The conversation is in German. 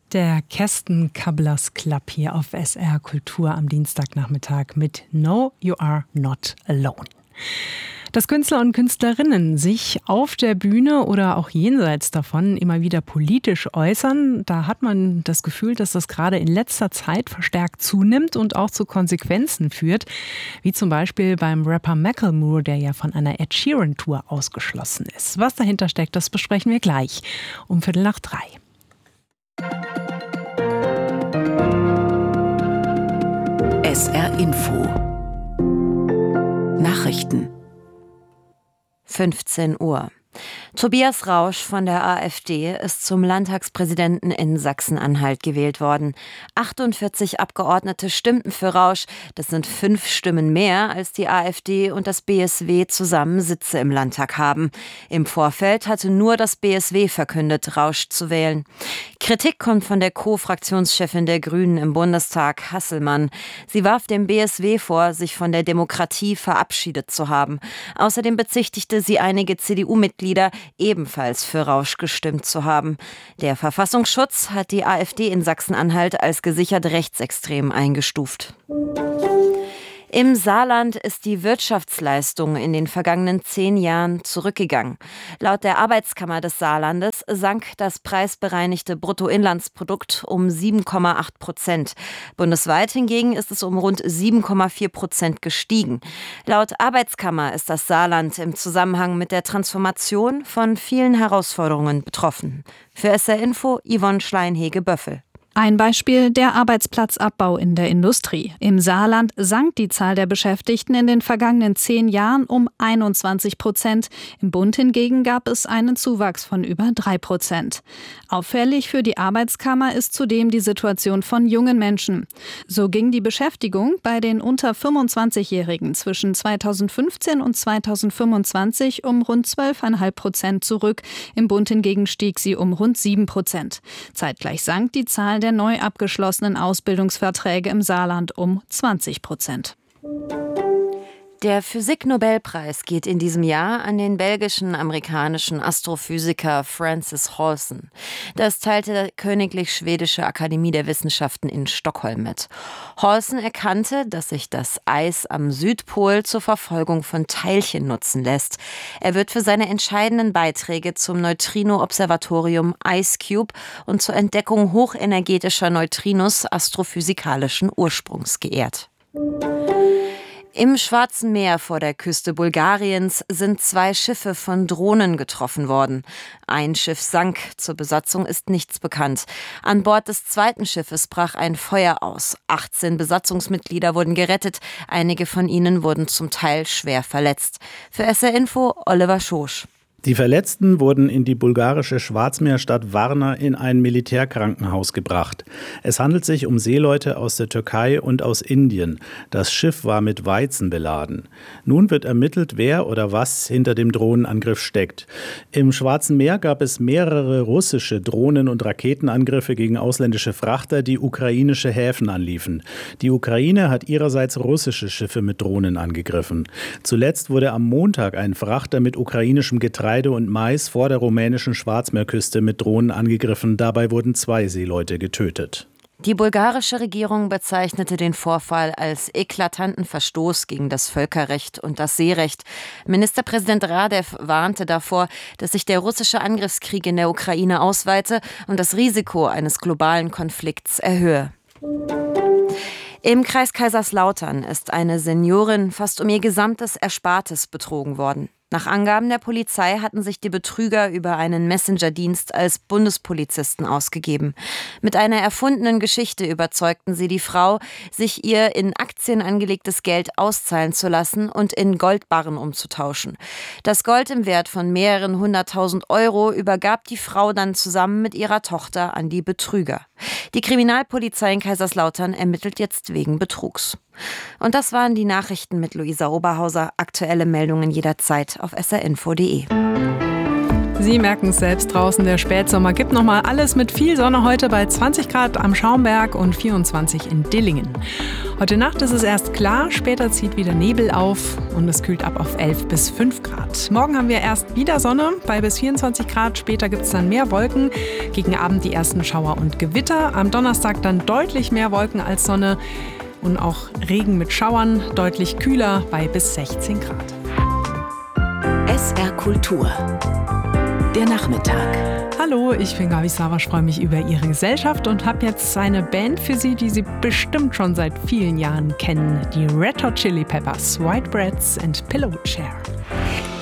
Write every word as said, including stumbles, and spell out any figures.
Der Kersten Kablers Club hier auf S R Kultur am Dienstagnachmittag mit No, You Are Not Alone. Dass Künstler und Künstlerinnen sich auf der Bühne oder auch jenseits davon immer wieder politisch äußern, da hat man das Gefühl, dass das gerade in letzter Zeit verstärkt zunimmt und auch zu Konsequenzen führt, wie zum Beispiel beim Rapper Macklemore, der ja von einer Ed Sheeran Tour ausgeschlossen ist. Was dahinter steckt, das besprechen wir gleich um Viertel nach drei. S R Info Nachrichten fünfzehn Uhr. Tobias Rausch von der AfD ist zum Landtagspräsidenten in Sachsen-Anhalt gewählt worden. achtundvierzig Abgeordnete stimmten für Rausch. Das sind fünf Stimmen mehr, als die AfD und das B S W zusammen Sitze im Landtag haben. Im Vorfeld hatte nur das B S W verkündet, Rausch zu wählen. Kritik kommt von der Co-Fraktionschefin der Grünen im Bundestag, Hasselmann. Sie warf dem B S W vor, sich von der Demokratie verabschiedet zu haben. Außerdem bezichtigte sie einige C D U-Mitglieder, ebenfalls für Rausch gestimmt zu haben. Der Verfassungsschutz hat die AfD in Sachsen-Anhalt als gesichert rechtsextrem eingestuft. Im Saarland ist die Wirtschaftsleistung in den vergangenen zehn Jahren zurückgegangen. Laut der Arbeitskammer des Saarlandes sank das preisbereinigte Bruttoinlandsprodukt um sieben Komma acht Prozent. Bundesweit hingegen ist es um rund sieben Komma vier Prozent gestiegen. Laut Arbeitskammer ist das Saarland im Zusammenhang mit der Transformation von vielen Herausforderungen betroffen. Für S R Info Yvonne Schleinhege-Böffel. Ein Beispiel: der Arbeitsplatzabbau in der Industrie. Im Saarland sank die Zahl der Beschäftigten in den vergangenen zehn Jahren um einundzwanzig Prozent. Im Bund hingegen gab es einen Zuwachs von über drei Prozent. Auffällig für die Arbeitskammer ist zudem die Situation von jungen Menschen. So ging die Beschäftigung bei den unter fünfundzwanzigjährigen zwischen zweitausendfünfzehn und zweitausendfünfundzwanzig um rund zwölf Komma fünf Prozent zurück. Im Bund hingegen stieg sie um rund sieben Prozent. Zeitgleich sank die Zahl der der neu abgeschlossenen Ausbildungsverträge im Saarland um zwanzig Prozent. Der Physik-Nobelpreis geht in diesem Jahr an den belgischen-amerikanischen Astrophysiker Francis Halsen. Das teilte die Königlich Schwedische Akademie der Wissenschaften in Stockholm mit. Halsen erkannte, dass sich das Eis am Südpol zur Verfolgung von Teilchen nutzen lässt. Er wird für seine entscheidenden Beiträge zum Neutrino-Observatorium IceCube und zur Entdeckung hochenergetischer Neutrinos astrophysikalischen Ursprungs geehrt. Im Schwarzen Meer vor der Küste Bulgariens sind zwei Schiffe von Drohnen getroffen worden. Ein Schiff sank, zur Besatzung ist nichts bekannt. An Bord des zweiten Schiffes brach ein Feuer aus. achtzehn Besatzungsmitglieder wurden gerettet, einige von ihnen wurden zum Teil schwer verletzt. Für S R Info Oliver Schosch. Die Verletzten wurden in die bulgarische Schwarzmeerstadt Varna in ein Militärkrankenhaus gebracht. Es handelt sich um Seeleute aus der Türkei und aus Indien. Das Schiff war mit Weizen beladen. Nun wird ermittelt, wer oder was hinter dem Drohnenangriff steckt. Im Schwarzen Meer gab es mehrere russische Drohnen- und Raketenangriffe gegen ausländische Frachter, die ukrainische Häfen anliefen. Die Ukraine hat ihrerseits russische Schiffe mit Drohnen angegriffen. Zuletzt wurde am Montag ein Frachter mit ukrainischem Getreide und Mais vor der rumänischen Schwarzmeerküste mit Drohnen angegriffen. Dabei wurden zwei Seeleute getötet. Die bulgarische Regierung bezeichnete den Vorfall als eklatanten Verstoß gegen das Völkerrecht und das Seerecht. Ministerpräsident Radev warnte davor, dass sich der russische Angriffskrieg in der Ukraine ausweite und das Risiko eines globalen Konflikts erhöhe. Im Kreis Kaiserslautern ist eine Seniorin fast um ihr gesamtes Erspartes betrogen worden. Nach Angaben der Polizei hatten sich die Betrüger über einen Messenger-Dienst als Bundespolizisten ausgegeben. Mit einer erfundenen Geschichte überzeugten sie die Frau, sich ihr in Aktien angelegtes Geld auszahlen zu lassen und in Goldbarren umzutauschen. Das Gold im Wert von mehreren hunderttausend Euro übergab die Frau dann zusammen mit ihrer Tochter an die Betrüger. Die Kriminalpolizei in Kaiserslautern ermittelt jetzt wegen Betrugs. Und das waren die Nachrichten mit Luisa Oberhauser. Aktuelle Meldungen jederzeit auf s r info punkt d e. Sie merken es selbst draußen, der Spätsommer gibt nochmal alles mit viel Sonne heute bei zwanzig Grad am Schaumberg und vierundzwanzig in Dillingen. Heute Nacht ist es erst klar, später zieht wieder Nebel auf und es kühlt ab auf elf bis fünf Grad. Morgen haben wir erst wieder Sonne bei bis vierundzwanzig Grad, später gibt es dann mehr Wolken. Gegen Abend die ersten Schauer und Gewitter. Am Donnerstag dann deutlich mehr Wolken als Sonne und auch Regen mit Schauern, deutlich kühler bei bis sechzehn Grad. S R Kultur. Der Nachmittag. Hallo, ich bin Gabi Savasch, freue mich über Ihre Gesellschaft und habe jetzt eine Band für Sie, die Sie bestimmt schon seit vielen Jahren kennen. Die Red Hot Chili Peppers, White Breads and Pillow Chair.